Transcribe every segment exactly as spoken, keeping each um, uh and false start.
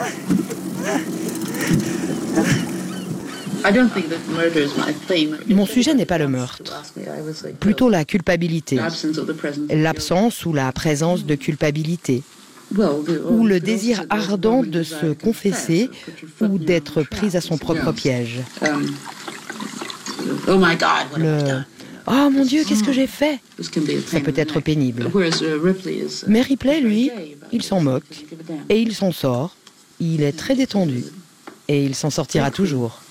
Mon sujet n'est pas le meurtre, plutôt la culpabilité, l'absence ou la présence de culpabilité, ou le désir ardent de se confesser ou d'être pris à son propre piège. Le « Oh mon Dieu, qu'est-ce que j'ai fait ?» Ça peut être pénible. Mais Ripley, lui, il s'en moque et il s'en sort. Il est très détendu et il s'en sortira toujours.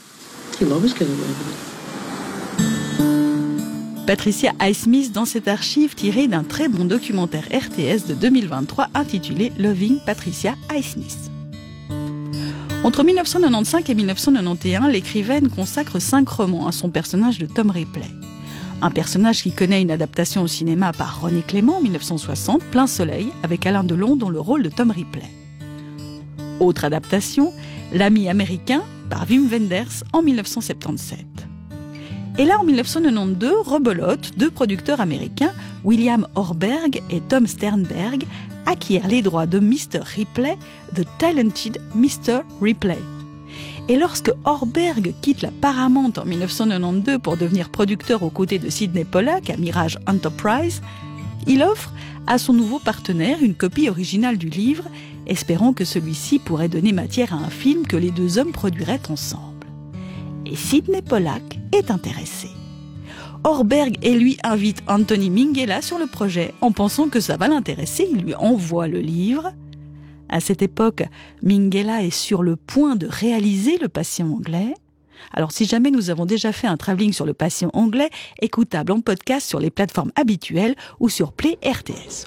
Patricia Highsmith dans cette archive tirée d'un très bon documentaire R T S de deux mille vingt-trois intitulé Loving Patricia Highsmith. Entre mille neuf cent quatre-vingt-quinze et mille neuf cent quatre-vingt-onze, l'écrivaine consacre cinq romans à son personnage de Tom Ripley. Un personnage qui connaît une adaptation au cinéma par René Clément en mille neuf cent soixante, Plein Soleil, avec Alain Delon dans le rôle de Tom Ripley. Autre adaptation, L'ami américain, par Wim Wenders en mille neuf cent soixante-dix-sept. Et là, en mille neuf cent quatre-vingt-douze, rebelote, deux producteurs américains, William Orberg et Tom Sternberg, acquièrent les droits de mister Ripley, The Talented mister Ripley. Et lorsque Orberg quitte la Paramount en mille neuf cent quatre-vingt-douze pour devenir producteur aux côtés de Sidney Pollack à Mirage Enterprise, il offre à son nouveau partenaire une copie originale du livre, espérant que celui-ci pourrait donner matière à un film que les deux hommes produiraient ensemble. Et Sidney Pollack est intéressé. Orberg et lui invite Anthony Minghella sur le projet en pensant que ça va l'intéresser. Il lui envoie le livre. À cette époque, Minghella est sur le point de réaliser Le Patient anglais. Alors si jamais nous avons déjà fait un travelling sur Le Patient anglais, écoutable en podcast sur les plateformes habituelles ou sur Play R T S.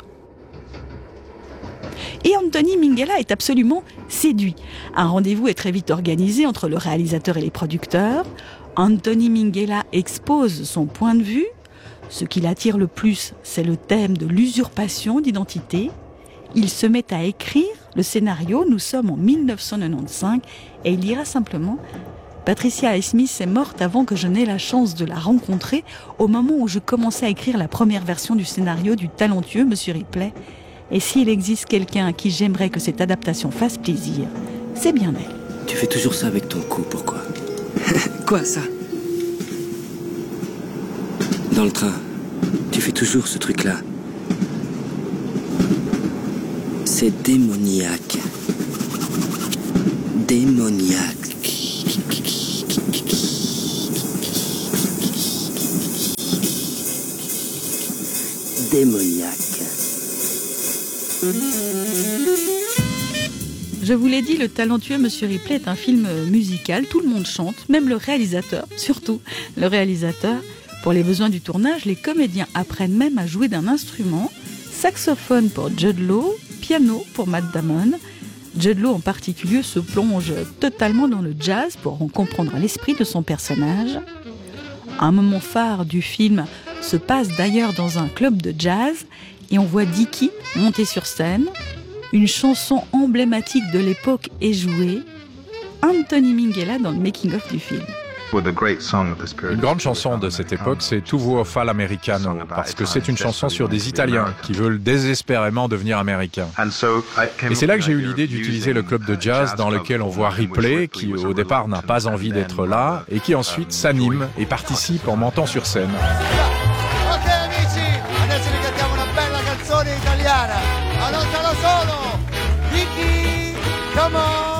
Et Anthony Minghella est absolument séduit. Un rendez-vous est très vite organisé entre le réalisateur et les producteurs. Anthony Minghella expose son point de vue. Ce qui l'attire le plus, c'est le thème de l'usurpation d'identité. Il se met à écrire le scénario. Nous sommes en mille neuf cent quatre-vingt-quinze et il dira simplement « Patricia Highsmith est morte avant que je n'ai la chance de la rencontrer au moment où je commençais à écrire la première version du scénario du talentueux Monsieur Ripley. Et s'il existe quelqu'un à qui j'aimerais que cette adaptation fasse plaisir, c'est bien elle. » Tu fais toujours ça avec ton cou, pourquoi? Quoi, ça? Dans le train, tu fais toujours ce truc-là. C'est démoniaque. Démoniaque. Démoniaque. Je vous l'ai dit, le talentueux Monsieur Ripley est un film musical. Tout le monde chante, même le réalisateur, surtout le réalisateur. Pour les besoins du tournage, les comédiens apprennent même à jouer d'un instrument. Saxophone pour Jude Law, piano pour Matt Damon. Jude Law en particulier se plonge totalement dans le jazz pour en comprendre l'esprit de son personnage. Un moment phare du film se passe d'ailleurs dans un club de jazz et on voit Dickie monter sur scène. Une chanson emblématique de l'époque est jouée. Anthony Minghella dans le making-of du film. Une grande chanson de cette époque, c'est Tu vuoi fare l'americano, parce que c'est une chanson sur des Italiens qui veulent désespérément devenir américains. Et c'est là que j'ai eu l'idée d'utiliser le club de jazz dans lequel on voit Ripley, qui au départ n'a pas envie d'être là, et qui ensuite s'anime et participe en montant sur scène. Ok amici, adesso vi cantiamo una bella canzone italiana. Ma non sono solo. Vicky, come on.